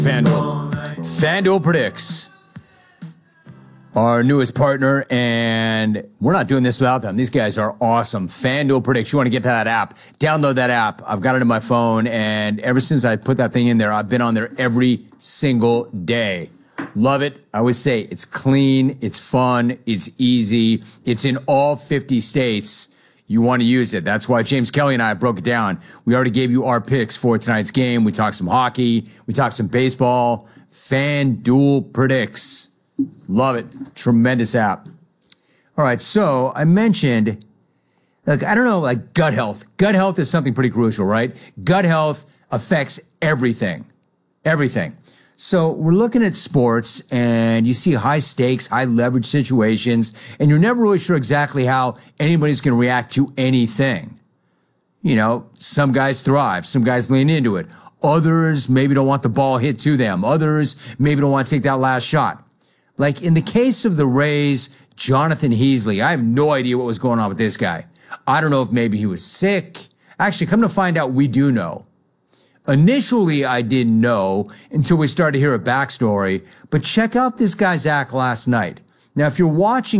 FanDuel predicts our newest partner, and we're not doing this without them. These guys are awesome. FanDuel predicts. You want to get to that app, download that app. I've got it on my phone, and ever since I put that thing in there, I've been on there every single day. Love it. I always say it's clean, it's fun, it's easy. It's in all 50 states. You want to use it. That's why James Kelly and I broke it down. We already gave you our picks for tonight's game. We talked some hockey. We talked some baseball. FanDuel predicts. Love it. Tremendous app. All right. So I mentioned, like, I don't know, like gut health. Gut health is something pretty crucial, right? Gut health affects everything. Everything. So we're looking at sports, and you see high stakes, high leverage situations, and you're never really sure exactly how anybody's going to react to anything. You know, some guys thrive, some guys lean into it. Others maybe don't want the ball hit to them. Others maybe don't want to take that last shot. Like in the case of the Rays, Jonathan Heasley, I have no idea what was going on with this guy. I don't know if maybe he was sick. Actually, come to find out, we do know. Initially, I didn't know until we started to hear a backstory, but check out this guy's act last night. Now, if you're watching